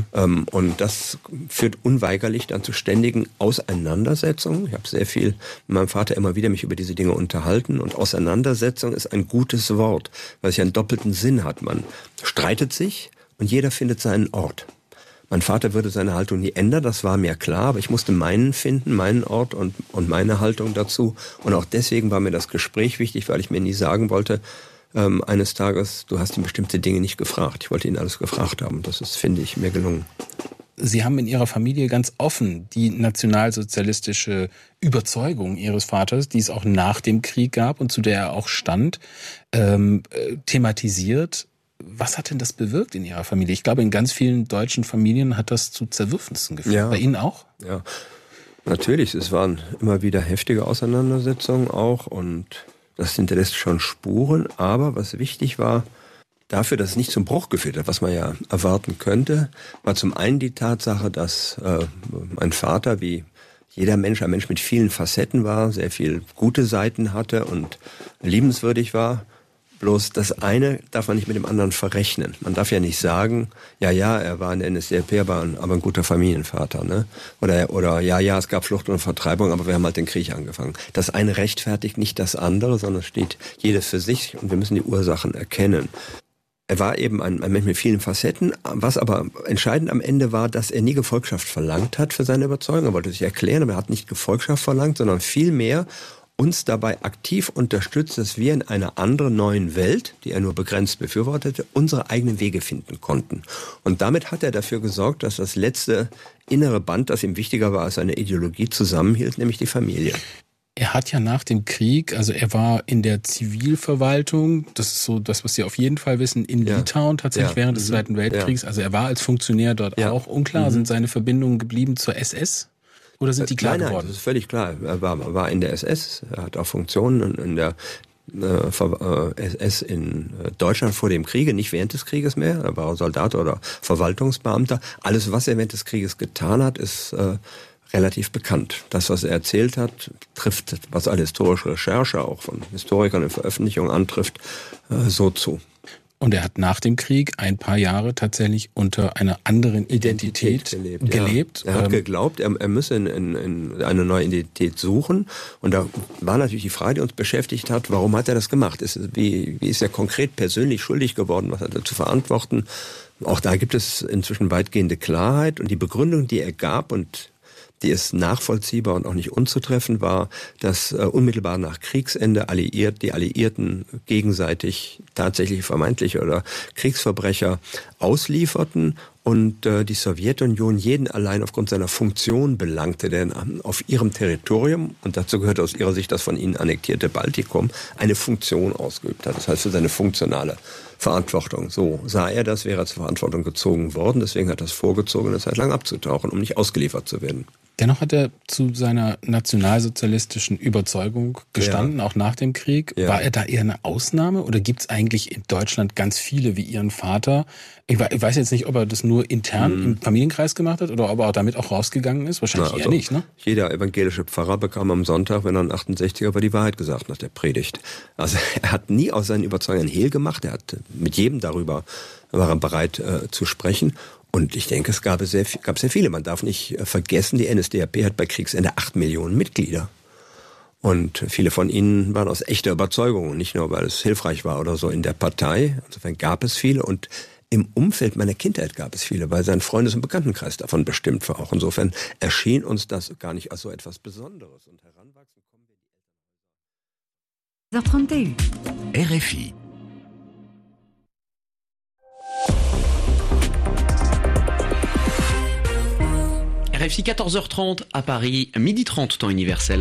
Und das führt unweigerlich dann zu ständigen Auseinandersetzungen. Ich habe sehr viel mit meinem Vater immer wieder mich über diese Dinge unterhalten und Auseinandersetzung ist ein gutes Wort, weil es ja einen doppelten Sinn hat. Man streitet sich und jeder findet seinen Ort. Mein Vater würde seine Haltung nie ändern, das war mir klar, aber ich musste meinen finden, meinen Ort und meine Haltung dazu. Und auch deswegen war mir das Gespräch wichtig, weil ich mir nie sagen wollte, eines Tages, du hast ihn bestimmte Dinge nicht gefragt. Ich wollte ihn alles gefragt haben. Das ist, finde ich, mir gelungen.
Sie haben in Ihrer Familie ganz offen die nationalsozialistische Überzeugung Ihres Vaters, die es auch nach dem Krieg gab und zu der er auch stand, thematisiert. Was hat denn das bewirkt in Ihrer Familie? Ich glaube, in ganz vielen deutschen Familien hat das zu Zerwürfnissen geführt. Ja. Bei Ihnen auch?
Ja, natürlich. Es waren immer wieder heftige Auseinandersetzungen auch und das hinterlässt schon Spuren. Aber was wichtig war, dafür, dass es nicht zum Bruch geführt hat, was man ja erwarten könnte, war zum einen die Tatsache, dass mein Vater, wie jeder Mensch, ein Mensch mit vielen Facetten war, sehr viel gute Seiten hatte und liebenswürdig war. Bloß das eine darf man nicht mit dem anderen verrechnen. Man darf ja nicht sagen, ja, er war in der NSDAP, aber ein guter Familienvater, ne? Oder ja, es gab Flucht und Vertreibung, aber wir haben halt den Krieg angefangen. Das eine rechtfertigt nicht das andere, sondern steht jedes für sich und wir müssen die Ursachen erkennen. Er war eben ein Mensch mit vielen Facetten, was aber entscheidend am Ende war, dass er nie Gefolgschaft verlangt hat für seine Überzeugung. Er wollte sich erklären, aber er hat nicht Gefolgschaft verlangt, sondern vielmehr uns dabei aktiv unterstützt, dass wir in einer anderen neuen Welt, die er nur begrenzt befürwortete, unsere eigenen Wege finden konnten. Und damit hat er dafür gesorgt, dass das letzte innere Band, das ihm wichtiger war als seine Ideologie, zusammenhielt, nämlich die Familie.
Er hat ja nach dem Krieg, also er war in der Zivilverwaltung, das ist so das, was Sie auf jeden Fall wissen, in Litauen tatsächlich während des Zweiten Weltkriegs. Also er war als Funktionär dort auch. Unklar, sind seine Verbindungen geblieben zur SS? Oder sind die klar geworden?
Nein, das ist völlig klar. Er war in der SS, er hat auch Funktionen in der SS in Deutschland vor dem Kriege, nicht während des Krieges mehr. Er war Soldat oder Verwaltungsbeamter. Alles, was er während des Krieges getan hat, ist relativ bekannt. Das, was er erzählt hat, trifft, was alle historische Recherche auch von Historikern in Veröffentlichungen antrifft, so zu.
Und er hat nach dem Krieg ein paar Jahre tatsächlich unter einer anderen Identität gelebt.
Ja. Er hat geglaubt, er müsse in eine neue Identität suchen. Und da war natürlich die Frage, die uns beschäftigt hat, warum hat er das gemacht? Wie ist er konkret persönlich schuldig geworden? Was hat er zu verantworten? Auch da gibt es inzwischen weitgehende Klarheit. Und die Begründung, die er gab und die ist nachvollziehbar und auch nicht unzutreffend war, dass unmittelbar nach Kriegsende die Alliierten gegenseitig tatsächlich vermeintliche oder Kriegsverbrecher auslieferten und die Sowjetunion jeden allein aufgrund seiner Funktion belangte, denn auf ihrem Territorium, und dazu gehört aus ihrer Sicht das von ihnen annektierte Baltikum, eine Funktion ausgeübt hat. Das heißt für seine funktionale Verantwortung. So sah er das, wäre er zur Verantwortung gezogen worden. Deswegen hat er es vorgezogen, eine Zeit lang abzutauchen, um nicht ausgeliefert zu werden.
Dennoch hat er zu seiner nationalsozialistischen Überzeugung gestanden, auch nach dem Krieg. Ja. War er da eher eine Ausnahme oder gibt es eigentlich in Deutschland ganz viele wie Ihren Vater? Ich weiß jetzt nicht, ob er das nur intern im Familienkreis gemacht hat oder ob er damit auch rausgegangen ist. Wahrscheinlich eher nicht, ne?
Jeder evangelische Pfarrer bekam am Sonntag, wenn er ein 68er war, die Wahrheit gesagt nach der Predigt. Also er hat nie aus seinen Überzeugungen Hehl gemacht. Er hat mit jedem darüber war er bereit zu sprechen. Und ich denke, es gab sehr viele. Man darf nicht vergessen, die NSDAP hat bei Kriegsende 8 Millionen Mitglieder. Und viele von ihnen waren aus echter Überzeugung, nicht nur, weil es hilfreich war oder so in der Partei. Insofern gab es viele und im Umfeld meiner Kindheit gab es viele, weil sein Freundes- und Bekanntenkreis davon bestimmt war auch. Insofern erschien uns das gar nicht als so etwas Besonderes. Und heranwachsen kommen wir
RFI.
RFI 14h30 à Paris, 12h30 temps universel.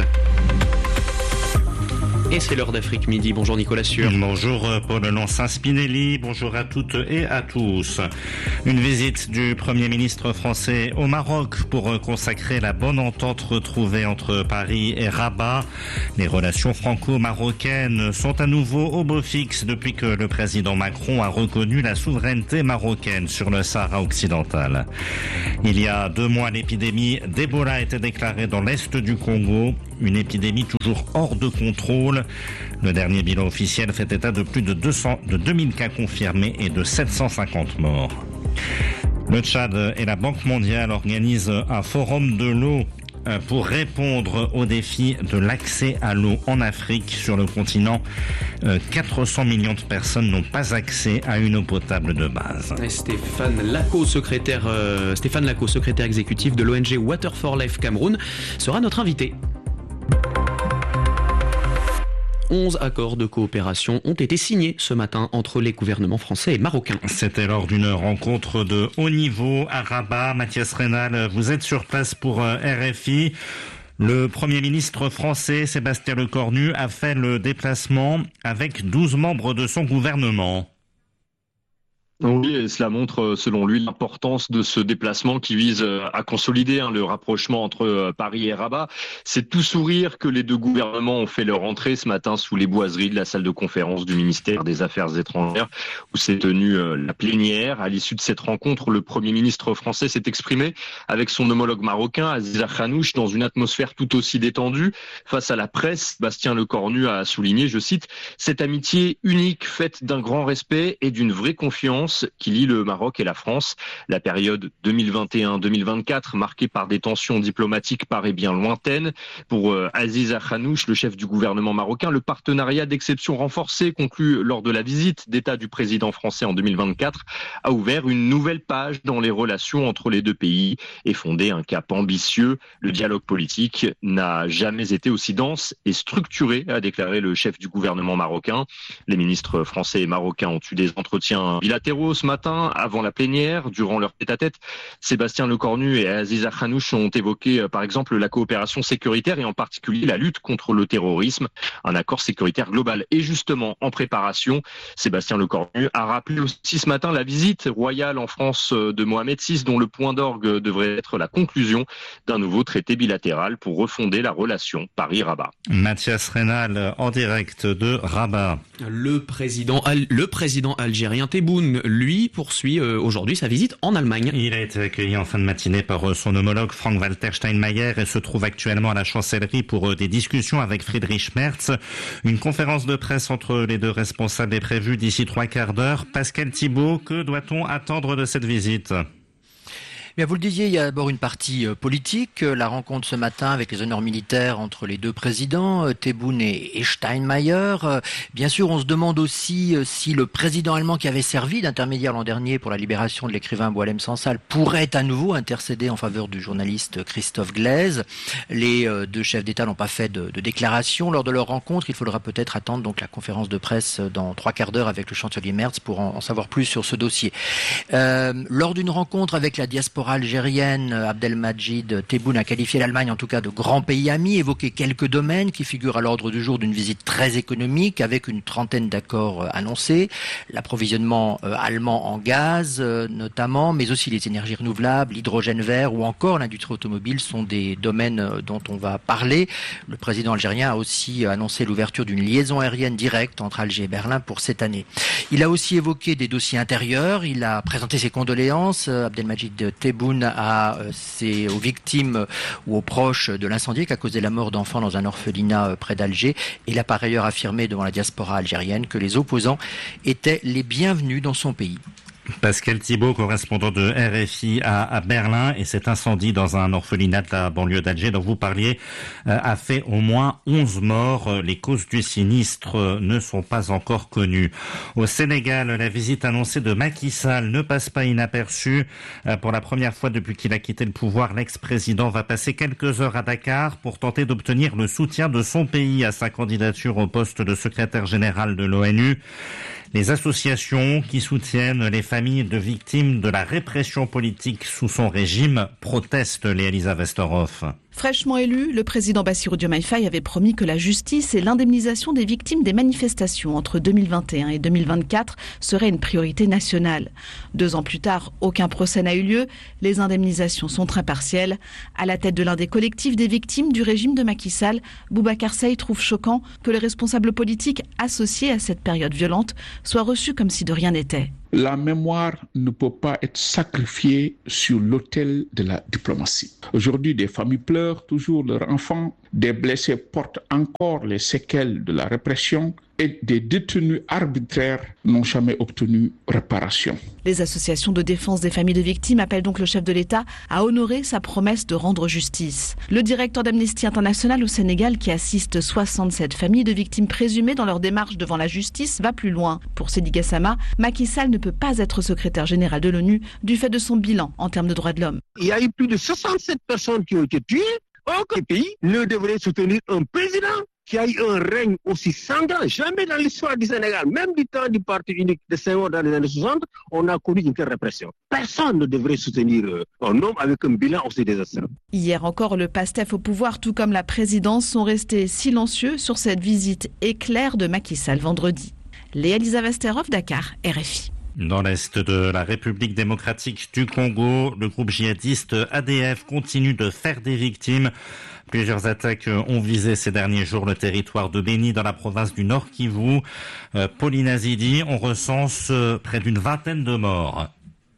Et c'est l'heure d'Afrique Midi. Bonjour Nicolas Sûr.
Bonjour Paul Lancin-Spinelli, bonjour à toutes et à tous. Une visite du Premier ministre français au Maroc pour consacrer la bonne entente retrouvée entre Paris et Rabat. Les relations franco-marocaines sont à nouveau au beau fixe depuis que le président Macron a reconnu la souveraineté marocaine sur le Sahara occidental. Il y a 2 mois, l'épidémie d'Ebola a été déclarée dans l'est du Congo, une épidémie toujours hors de contrôle. Le dernier bilan officiel fait état de plus de 2000 cas confirmés et de 750 morts. Le Tchad et la Banque mondiale organisent un forum de l'eau pour répondre aux défis de l'accès à l'eau en Afrique. Sur le continent, 400 millions de personnes n'ont pas accès à une eau potable de base.
Et Stéphane Lacaux, secrétaire exécutif de l'ONG Water for Life Cameroun, sera notre invité. 11 accords de coopération ont été signés ce matin entre les gouvernements français et marocains.
C'était lors d'une rencontre de haut niveau à Rabat. Mathias Reynal, vous êtes sur place pour RFI. Le Premier ministre français, Sébastien Lecornu, a fait le déplacement avec 12 membres de son gouvernement.
Oui, et cela montre, selon lui, l'importance de ce déplacement qui vise à consolider le rapprochement entre Paris et Rabat. C'est tout sourire que les 2 gouvernements ont fait leur entrée ce matin sous les boiseries de la salle de conférence du ministère des Affaires étrangères, où s'est tenue la plénière. À l'issue de cette rencontre, le Premier ministre français s'est exprimé avec son homologue marocain, Aziza Khanouch, dans une atmosphère tout aussi détendue. Face à la presse, Bastien Lecornu a souligné, je cite, « Cette amitié unique, faite d'un grand respect et d'une vraie confiance qui lie le Maroc et la France. La période 2021-2024, marquée par des tensions diplomatiques, paraît bien lointaine. Pour Aziza Khanouch, le chef du gouvernement marocain, le partenariat d'exception renforcé conclu lors de la visite d'État du président français en 2024 a ouvert une nouvelle page dans les relations entre les 2 pays et fondé un cap ambitieux. Le dialogue politique n'a jamais été aussi dense et structuré, a déclaré le chef du gouvernement marocain. Les ministres français et marocains ont eu des entretiens bilatéraux ce matin, avant la plénière, durant leur tête-à-tête. Sébastien Lecornu et Aziza Khanouch ont évoqué, par exemple, la coopération sécuritaire et en particulier la lutte contre le terrorisme. Un accord sécuritaire global est justement en préparation. Sébastien Lecornu a rappelé aussi ce matin la visite royale en France de Mohamed VI, dont le point d'orgue devrait être la conclusion d'un nouveau traité bilatéral pour refonder la relation Paris-Rabat.
Mathias Reynal, en direct de Rabat.
Le président algérien Tebboune, lui, poursuit aujourd'hui sa visite en Allemagne.
Il a été accueilli en fin de matinée par son homologue Frank-Walter Steinmeier et se trouve actuellement à la chancellerie pour des discussions avec Friedrich Merz. Une conférence de presse entre les 2 responsables est prévue d'ici 3/4 d'heure. Pascal Thibault, que doit-on attendre de cette visite ?
Bien, vous le disiez, il y a d'abord une partie politique. La rencontre ce matin avec les honneurs militaires entre les deux présidents, Tebboune et Steinmeier. Bien sûr, on se demande aussi si le président allemand qui avait servi d'intermédiaire l'an dernier pour la libération de l'écrivain Boualem Sansal pourrait à nouveau intercéder en faveur du journaliste Christophe Glaise. Les deux chefs d'État n'ont pas fait de déclaration lors de leur rencontre. Il faudra peut-être attendre donc la conférence de presse dans 3 quarts d'heure avec le chancelier Merz pour en savoir plus sur ce dossier. Lors d'une rencontre avec la diaspora algérienne, Abdelmajid Tebboune a qualifié l'Allemagne en tout cas de grand pays ami, évoqué quelques domaines qui figurent à l'ordre du jour d'une visite très économique avec une 30aine d'accords annoncés, l'approvisionnement allemand en gaz notamment, mais aussi les énergies renouvelables, l'hydrogène vert ou encore l'industrie automobile sont des domaines dont on va parler. Le président algérien a aussi annoncé l'ouverture d'une liaison aérienne directe entre Alger et Berlin pour cette année. Il a aussi évoqué des dossiers intérieurs, il a présenté ses condoléances, Abdelmajid Tebboune aux victimes ou aux proches de l'incendie qui a causé la mort d'enfants dans un orphelinat près d'Alger. Il a par ailleurs affirmé devant la diaspora algérienne que les opposants étaient les bienvenus dans son pays.
Pascal Thibault, correspondant de RFI à Berlin, et cet incendie dans un orphelinat de la banlieue d'Alger dont vous parliez a fait au moins 11 morts. Les causes du sinistre ne sont pas encore connues. Au Sénégal, la visite annoncée de Macky Sall ne passe pas inaperçue. Pour la première fois depuis qu'il a quitté le pouvoir, l'ex-président va passer quelques heures à Dakar pour tenter d'obtenir le soutien de son pays à sa candidature au poste de secrétaire général de l'ONU. Les associations qui soutiennent les familles de victimes de la répression politique sous son régime protestent, Léa-Lisa Westerhoff.
Fraîchement élu, le président Bassirou Diomaye Faye avait promis que la justice et l'indemnisation des victimes des manifestations entre 2021 et 2024 seraient une priorité nationale. 2 ans plus tard, aucun procès n'a eu lieu. Les indemnisations sont très partielles. À la tête de l'un des collectifs des victimes du régime de Macky Sall, Boubacar Seye trouve choquant que les responsables politiques associés à cette période violente soient reçus comme si de rien n'était.
La mémoire ne peut pas être sacrifiée sur l'autel de la diplomatie. Aujourd'hui, des familles pleurent toujours leurs enfants, des blessés portent encore les séquelles de la répression et des détenus arbitraires n'ont jamais obtenu réparation.
Les associations de défense des familles de victimes appellent donc le chef de l'État à honorer sa promesse de rendre justice. Le directeur d'Amnesty International au Sénégal, qui assiste 67 familles de victimes présumées dans leur démarche devant la justice, va plus loin. Pour Seydi Gassama, Macky Sall ne peut pas être secrétaire général de l'ONU du fait de son bilan en termes de droits de l'homme.
Il y a eu plus de 67 personnes qui ont été tuées. Aucun pays ne devrait soutenir un président qui a eu un règne aussi sanglant. Jamais dans l'histoire du Sénégal, même du temps du parti unique de Senghor dans les années 60, on a connu une telle répression. Personne ne devrait soutenir un homme avec un bilan aussi désastreux.
Hier encore, le PASTEF au pouvoir, tout comme la présidence, sont restés silencieux sur cette visite éclair de Macky Sall vendredi. Léa-Lisa Westerhoff, Dakar, RFI.
Dans l'est de la République démocratique du Congo, le groupe djihadiste ADF continue de faire des victimes. Plusieurs attaques ont visé ces derniers jours le territoire de Béni dans la province du Nord Kivu. Pauline Azidi, on recense près d'une vingtaine de morts.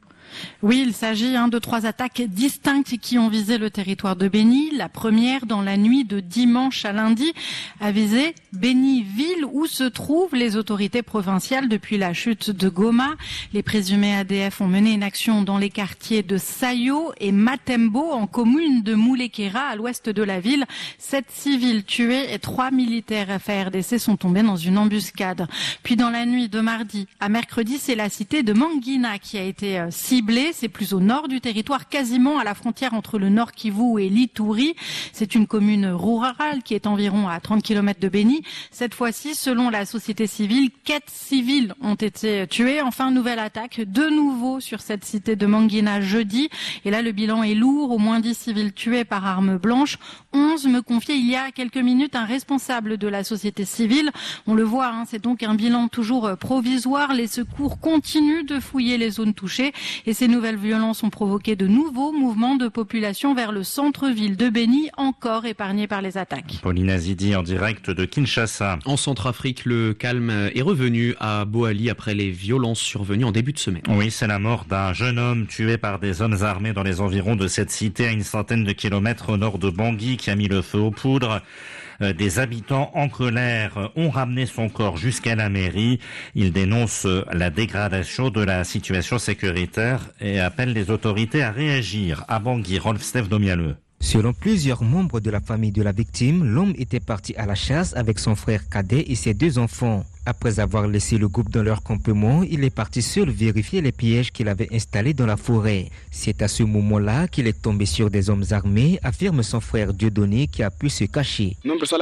Oui, il s'agit de 3 attaques distinctes qui ont visé le territoire de Béni. La première, dans la nuit de dimanche à lundi, a visé Béni, ville où se trouvent les autorités provinciales depuis la chute de Goma. Les présumés ADF ont mené une action dans les quartiers de Sayo et Matembo, en commune de Moulekera, à l'ouest de la ville. 7 civils tués et 3 militaires FARDC sont tombés dans une embuscade. Puis dans la nuit de mardi à mercredi, c'est la cité de Mangina qui a été ciblée. C'est plus au nord du territoire, quasiment à la frontière entre le Nord Kivu et l'Ituri. C'est une commune rurale qui est environ à 30 km de Béni. Cette fois-ci, selon la société civile, 4 civils ont été tués. Enfin, nouvelle attaque de nouveau sur cette cité de Mangina jeudi. Et là, le bilan est lourd. Au moins 10 civils tués par arme blanche. 11 me confiait il y a quelques minutes un responsable de la société civile. On le voit, c'est donc un bilan toujours provisoire. Les secours continuent de fouiller les zones touchées. Et ces nouvelles violences ont provoqué de nouveaux mouvements de population vers le centre-ville de Béni, encore épargné par les attaques.
Pauline Azidi en direct de Kinshasa.
En Centrafrique, le calme est revenu à Boali après les violences survenues en début de semaine.
Oui, c'est la mort d'un jeune homme tué par des hommes armés dans les environs de cette cité à une centaine de kilomètres au nord de Bangui qui a mis le feu aux poudres. Des habitants en colère ont ramené son corps jusqu'à la mairie. Ils dénoncent la dégradation de la situation sécuritaire et appellent les autorités à réagir. À Bangui, Rolf-Steph Domialeux.
Selon plusieurs membres de la famille de la victime, l'homme était parti à la chasse avec son frère cadet et ses 2 enfants. Après avoir laissé le groupe dans leur campement, il est parti seul vérifier les pièges qu'il avait installés dans la forêt. C'est à ce moment-là qu'il est tombé sur des hommes armés, affirme son frère Dieudonné qui a pu se cacher.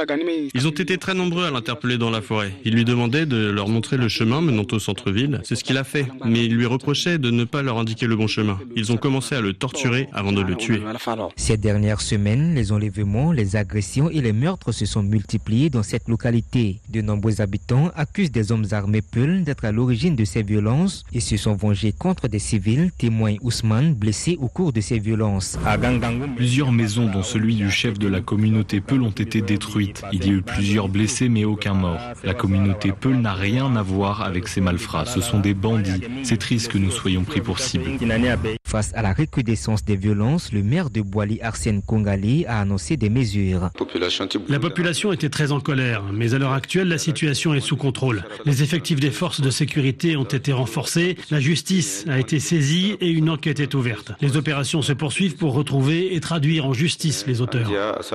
Ils ont été très nombreux à l'interpeller dans la forêt. Il lui demandait de leur montrer le chemin menant au centre-ville. C'est ce qu'il a fait, mais il lui reprochait de ne pas leur indiquer le bon chemin. Ils ont commencé à le torturer avant de le tuer.
Ces dernières semaines, les enlèvements, les agressions et les meurtres se sont multipliés dans cette localité. De nombreux habitants accusent des hommes armés Peul d'être à l'origine de ces violences et se sont vengés contre des civils, témoigne Ousmane, blessé au cours de ces violences.
Plusieurs maisons, dont celui du chef de la communauté Peul, ont été détruites. Il y a eu plusieurs blessés mais aucun mort. La communauté Peul n'a rien à voir avec ces malfrats. Ce sont des bandits. C'est triste que nous soyons pris pour cible.
Face à la recrudescence des violences, le maire de Boali, Arsène Kongali, a annoncé des mesures.
La population était très en colère, mais à l'heure actuelle, la situation est sous contrôle. Les effectifs des forces de sécurité ont été renforcés, la justice a été saisie et une enquête est ouverte. Les opérations se poursuivent pour retrouver et traduire en justice les auteurs.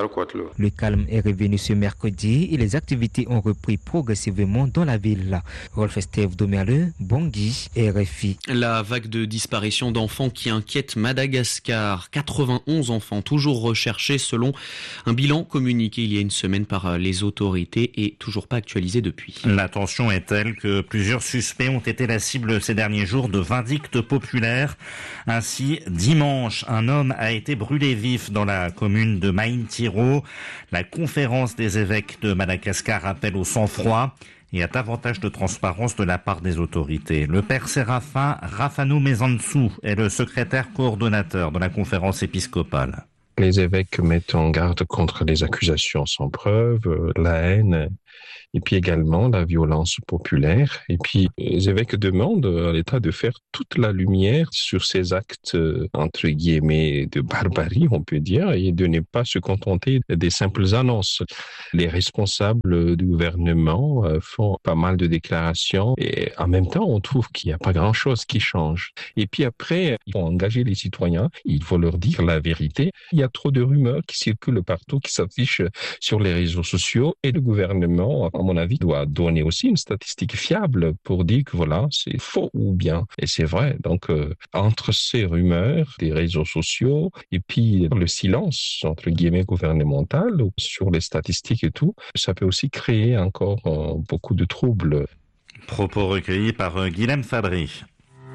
Le calme est revenu ce mercredi et les activités ont repris progressivement dans la ville. Rolf-Steph Domialeux, Bangui, RFI.
La vague de disparition d'enfants qui inquiète Madagascar. 91 enfants toujours recherchés selon un bilan communiqué il y a une semaine par les autorités et toujours pas actualisé depuis.
La tension est telle que plusieurs suspects ont été la cible ces derniers jours de vindictes populaires. Ainsi, dimanche, un homme a été brûlé vif dans la commune de Maïntiro. La conférence des évêques de Madagascar appelle au sang-froid et à davantage de transparence de la part des autorités. Le père Séraphin Rafanou Mezantsou est le secrétaire coordonnateur de la conférence épiscopale.
Les évêques mettent en garde contre les accusations sans preuve, la haine, et puis également la violence populaire. Et puis les évêques demandent à l'État de faire toute la lumière sur ces actes, entre guillemets, de barbarie, on peut dire, et de ne pas se contenter des simples annonces. Les responsables du gouvernement font pas mal de déclarations et en même temps, on trouve qu'il n'y a pas grand-chose qui change. Et puis après, il faut engager les citoyens, il faut leur dire la vérité. Il y a trop de rumeurs qui circulent partout, qui s'affichent sur les réseaux sociaux et le gouvernement, à mon avis, doit donner aussi une statistique fiable pour dire que voilà, c'est faux ou bien. Et c'est vrai. Donc, entre ces rumeurs des réseaux sociaux et puis le silence, entre guillemets, gouvernemental sur les statistiques et tout, ça peut aussi créer encore beaucoup de troubles.
Propos recueillis par Guilhem Fabry.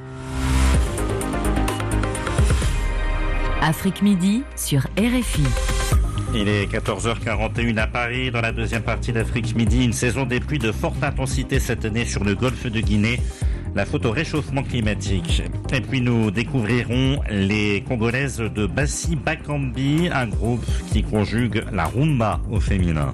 Afrique Midi sur RFI.
Il est 14h41 à Paris. Dans la deuxième partie d'Afrique Midi, une saison des pluies de forte intensité cette année sur le golfe de Guinée. La faute au réchauffement climatique. Et puis nous découvrirons les Congolaises de Bassi Bakambi, un groupe qui conjugue la rumba au féminin.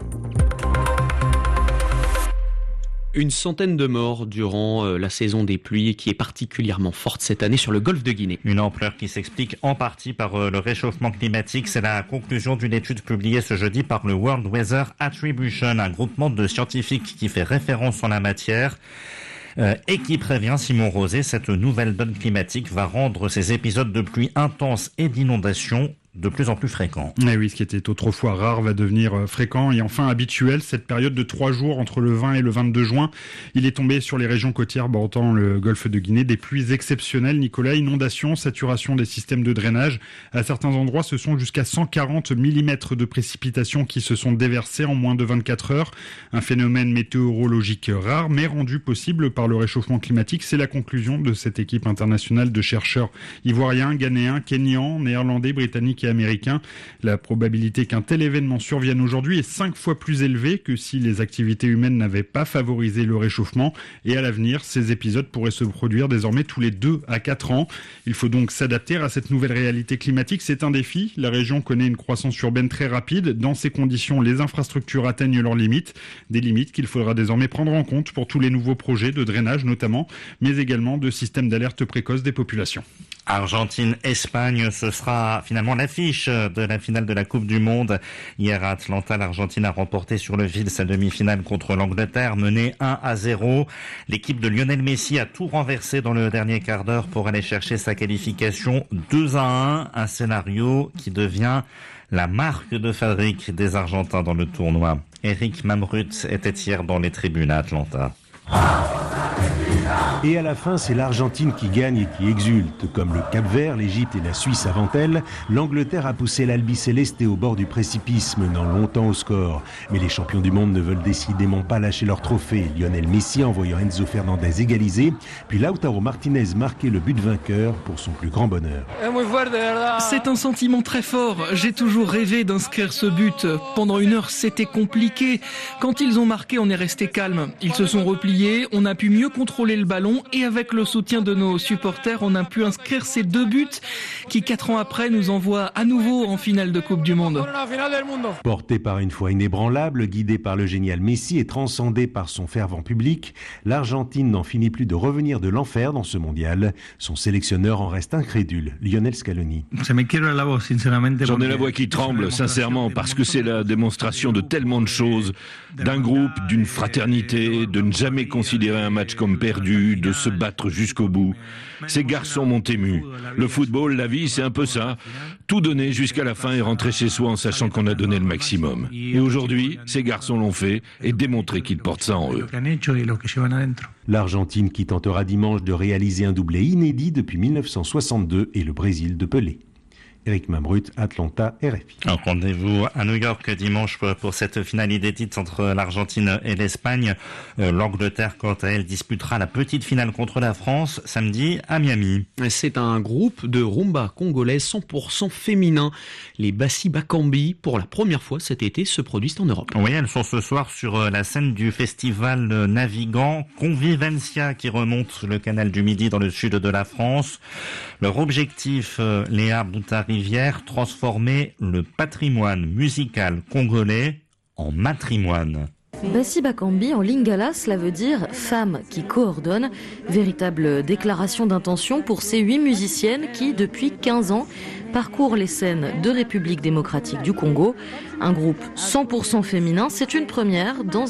Une centaine de morts durant la saison des pluies qui est particulièrement forte cette année sur le golfe de Guinée.
Une ampleur qui s'explique en partie par le réchauffement climatique. C'est la conclusion d'une étude publiée ce jeudi par le World Weather Attribution, un groupement de scientifiques qui fait référence en la matière. Et qui prévient Simon Rosé, cette nouvelle donne climatique va rendre ces épisodes de pluie intenses et d'inondations de plus en plus fréquent.
Et oui, ce qui était autrefois rare va devenir fréquent et enfin habituel. Cette période de 3 jours entre le 20 et le 22 juin, il est tombé sur les régions côtières bordant le golfe de Guinée des pluies exceptionnelles. Nicolas, inondations, saturation des systèmes de drainage. À certains endroits, ce sont jusqu'à 140 mm de précipitations qui se sont déversées en moins de 24 heures. Un phénomène météorologique rare, mais rendu possible par le réchauffement climatique. C'est la conclusion de cette équipe internationale de chercheurs ivoiriens, ghanéens, kenyans, néerlandais, britanniques et américains. La probabilité qu'un tel événement survienne aujourd'hui est 5 fois plus élevée que si les activités humaines n'avaient pas favorisé le réchauffement. Et à l'avenir, ces épisodes pourraient se produire désormais tous les 2 à 4 ans. Il faut donc s'adapter à cette nouvelle réalité climatique. C'est un défi. La région connaît une croissance urbaine très rapide. Dans ces conditions, les infrastructures atteignent leurs limites. Des limites qu'il faudra désormais prendre en compte pour tous les nouveaux projets de drainage notamment, mais également de systèmes d'alerte précoce des populations.
Argentine-Espagne, ce sera finalement l'affiche de la finale de la Coupe du Monde. Hier à Atlanta, l'Argentine a remporté sur le fil sa demi-finale contre l'Angleterre, menée 1-0. L'équipe de Lionel Messi a tout renversé dans le dernier quart d'heure pour aller chercher sa qualification 2-1, un scénario qui devient la marque de fabrique des Argentins dans le tournoi. Eric Mamrut était hier dans les tribunes à Atlanta.
Et à la fin, c'est l'Argentine qui gagne et qui exulte. Comme le Cap-Vert, l'Égypte et la Suisse avant elle, l'Angleterre a poussé l'Albiceleste au bord du précipice, menant longtemps au score. Mais les champions du monde ne veulent décidément pas lâcher leur trophée. Lionel Messi envoyant Enzo Fernandez égaliser, puis Lautaro Martinez marquer le but vainqueur pour son plus grand bonheur.
C'est un sentiment très fort. J'ai toujours rêvé d'inscrire ce but. Pendant une heure, c'était compliqué. Quand ils ont marqué, on est resté calme. Ils se sont repliés, on a pu mieux contrôler le ballon et avec le soutien de nos supporters, on a pu inscrire ces 2 buts qui 4 ans après nous envoient à nouveau en finale de Coupe du Monde.
Porté par une foi inébranlable, guidé par le génial Messi et transcendé par son fervent public, l'Argentine n'en finit plus de revenir de l'enfer dans ce mondial. Son sélectionneur en reste incrédule, Lionel Scaloni.
J'en ai la voix qui tremble, sincèrement, parce que c'est la démonstration de tellement de choses, d'un groupe, d'une fraternité, de ne jamais considérer un match comme perdu, de se battre jusqu'au bout. Ces garçons m'ont ému. Le football, la vie, c'est un peu ça. Tout donner jusqu'à la fin et rentrer chez soi en sachant qu'on a donné le maximum. Et aujourd'hui, ces garçons l'ont fait et démontré qu'ils portent ça en eux.
L'Argentine qui tentera dimanche de réaliser un doublé inédit depuis 1962 et le Brésil de Pelé. Eric Mamrut, Atlanta, RFI.
Un rendez-vous à New York dimanche pour cette finale inédite entre l'Argentine et l'Espagne. L'Angleterre, quant à elle, disputera la petite finale contre la France samedi à Miami.
C'est un groupe de rumba congolais 100% féminin. Les Bassi Bakambi, pour la première fois cet été, se produisent en Europe.
Oui, elles sont ce soir sur la scène du festival navigant Convivencia qui remonte le canal du Midi dans le sud de la France. Leur objectif, Léa Boutarivière, transformer le patrimoine musical congolais en matrimoine.
Bassi Bakambi en lingala, cela veut dire femme qui coordonne. Véritable déclaration d'intention pour ces 8 musiciennes qui, depuis 15 ans, parcourent les scènes de République démocratique du Congo. Un groupe 100% féminin, c'est une première dans